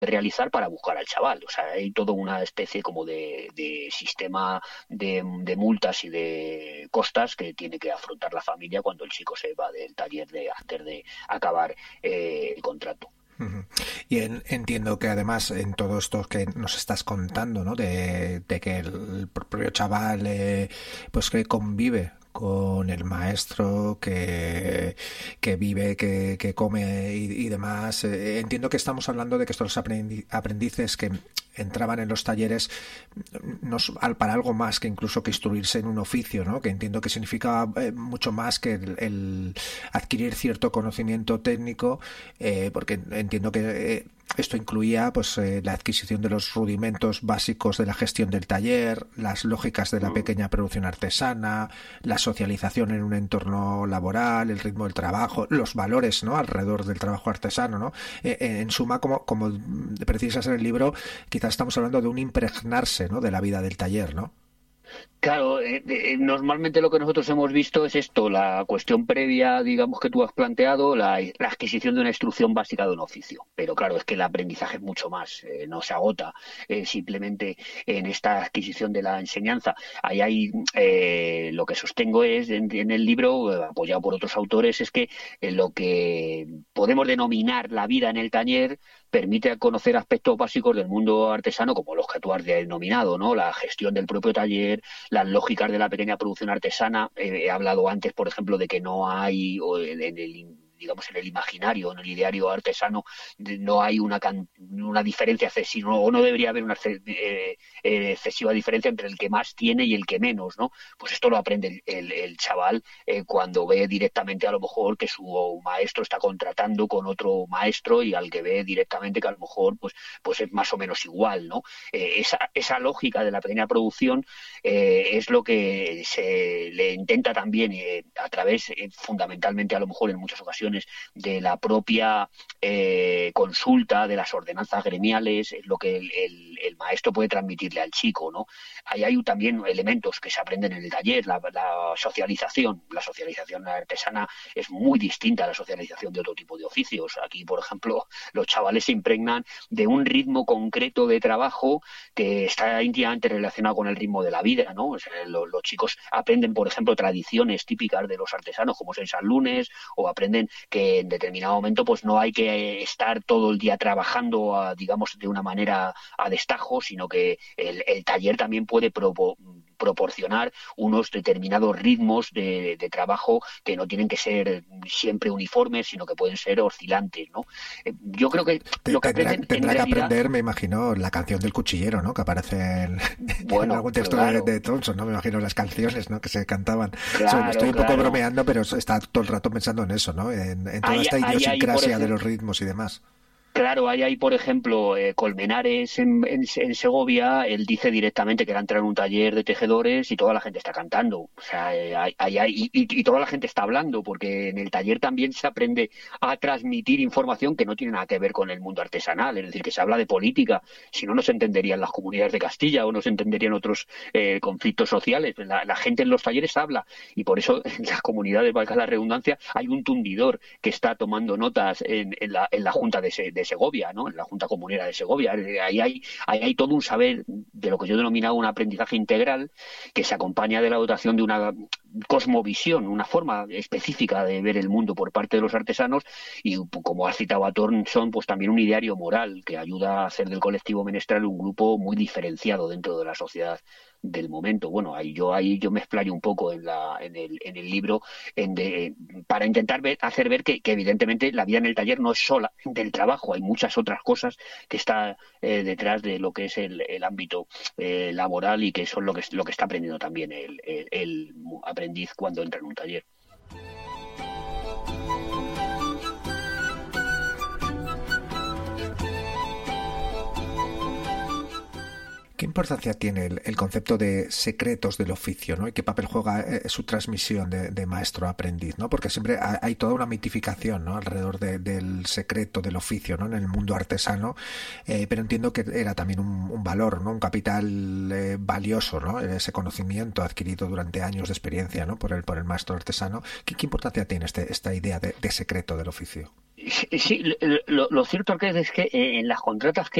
realizar para buscar al chaval. O sea, hay toda una especie como de sistema de multas y de costas que tiene que afrontar la familia cuando el chico se va del taller antes de acabar el contrato. Ujú. Y entiendo que además en todo esto que nos estás contando, ¿no? De que el propio chaval pues que convive con el maestro, que vive, que come y demás. Entiendo que estamos hablando de que estos aprendices que entraban en los talleres para algo más que incluso que instruirse en un oficio, ¿no? Que entiendo que significa mucho más que el adquirir cierto conocimiento técnico, porque entiendo que esto incluía pues la adquisición de los rudimentos básicos de la gestión del taller, las lógicas de la pequeña producción artesana, la socialización en un entorno laboral, el ritmo del trabajo, los valores, ¿no? Alrededor del trabajo artesano, ¿no? En suma, como precisas en el libro, quizás estamos hablando de un impregnarse, ¿no? De la vida del taller, ¿no? Claro, normalmente lo que nosotros hemos visto es esto, la cuestión previa, digamos, que tú has planteado, la adquisición de una instrucción básica de un oficio. Pero claro, es que el aprendizaje es mucho más, no se agota simplemente en esta adquisición de la enseñanza. Ahí hay, lo que sostengo es, en el libro, apoyado por otros autores, es que lo que podemos denominar la vida en el taller permite conocer aspectos básicos del mundo artesano, como los que tú has denominado, ¿no? La gestión del propio taller, las lógicas de la pequeña producción artesana. He hablado antes, por ejemplo, de que no hay digamos, en el imaginario, en el ideario artesano, no hay una diferencia excesiva, o no debería haber una excesiva diferencia entre el que más tiene y el que menos, ¿no? Pues esto lo aprende el chaval cuando ve directamente a lo mejor que su maestro está contratando con otro maestro y al que ve directamente que a lo mejor pues es más o menos igual, ¿no? Esa lógica de la pequeña producción es lo que se le intenta también a través, fundamentalmente a lo mejor en muchas ocasiones, de la propia consulta de las ordenanzas gremiales, es lo que el maestro puede transmitirle al chico, ¿no? Ahí hay también elementos que se aprenden en el taller, la socialización. La socialización artesana es muy distinta a la socialización de otro tipo de oficios. Aquí, por ejemplo, los chavales se impregnan de un ritmo concreto de trabajo que está íntimamente relacionado con el ritmo de la vida, ¿no? O sea, los chicos aprenden, por ejemplo, tradiciones típicas de los artesanos, como es el San Lunes, o aprenden que en determinado momento pues no hay que estar todo el día trabajando, digamos, de una manera a destajo, sino que el taller también puede proporcionar unos determinados ritmos de trabajo que no tienen que ser siempre uniformes, sino que pueden ser oscilantes, ¿no? Yo creo que lo que aprenden tendrá en que realidad... aprender, me imagino, la canción del cuchillero, ¿no? Que aparece en algún texto claro, de Thompson, ¿no? Me imagino las canciones, ¿no? Que se cantaban. claro, Estoy un poco claro. bromeando, pero está todo el rato pensando en eso, ¿no? En toda Ahí, esta ahí, por idiosincrasia de ejemplo, los ritmos y demás. claro, ahí hay, por ejemplo, Colmenares en Segovia. Él dice directamente que va a entrar en un taller de tejedores y toda la gente está cantando. O sea, y toda la gente está hablando, porque en el taller también se aprende a transmitir información que no tiene nada que ver con el mundo artesanal. Es decir, que se habla de política. Si no, no se entenderían las comunidades de Castilla o no se entenderían otros conflictos sociales. La gente en los talleres habla y por eso en las comunidades, valga la redundancia, hay un tundidor que está tomando notas en la Junta de Segovia, ¿no? En la Junta Comunera de Segovia. Ahí hay todo un saber de lo que yo he denominado un aprendizaje integral que se acompaña de la dotación de una cosmovisión, una forma específica de ver el mundo por parte de los artesanos y, como has citado a Thornton, pues también un ideario moral que ayuda a hacer del colectivo menestral un grupo muy diferenciado dentro de la sociedad del momento. Bueno, ahí yo me explayo un poco en el libro para intentar hacer ver que evidentemente la vida en el taller no es sola del trabajo, hay muchas otras cosas que está detrás de lo que es el ámbito laboral y que son lo que está aprendiendo también el aprendiz cuando entra en un taller. ¿Qué importancia tiene el concepto de secretos del oficio, ¿no? Y qué papel juega su transmisión de maestro a aprendiz, ¿no? Porque siempre hay toda una mitificación, ¿no? Alrededor del secreto del oficio, ¿no? En el mundo artesano, pero entiendo que era también un valor, ¿no? Un capital valioso, ¿no? Ese conocimiento adquirido durante años de experiencia, ¿no? Por el maestro artesano. ¿Qué importancia tiene esta idea de secreto del oficio? Sí, lo cierto que es que en las contratas